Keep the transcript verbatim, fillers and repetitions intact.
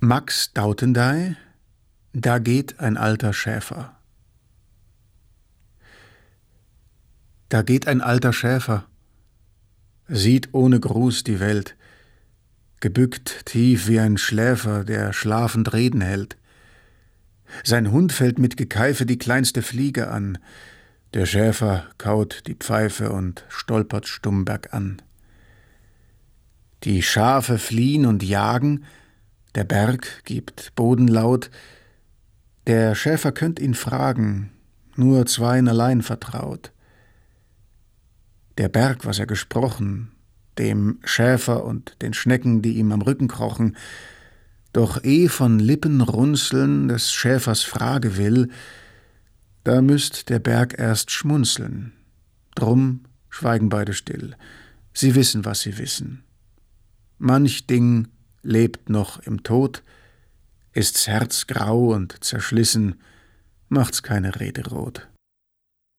Max Dautendey, Da geht ein alter Schäfer. Da geht ein alter Schäfer, sieht ohne Gruß die Welt, gebückt tief wie ein Schläfer, der schlafend Reden hält. Sein Hund fällt mit Gekeife die kleinste Fliege an, der Schäfer kaut die Pfeife und stolpert stumm bergan. Die Schafe fliehen und jagen, der Berg gibt Bodenlaut, der Schäfer könnt ihn fragen, nur zweien allein vertraut. Der Berg, was er gesprochen, dem Schäfer und den Schnecken, die ihm am Rücken krochen, doch eh von Lippen runzeln des Schäfers Frage will, da müsst der Berg erst schmunzeln. Drum schweigen beide still, sie wissen, was sie wissen. Manch Ding lebt noch im Tod, ist's Herz grau und zerschlissen, macht's keine Rede rot.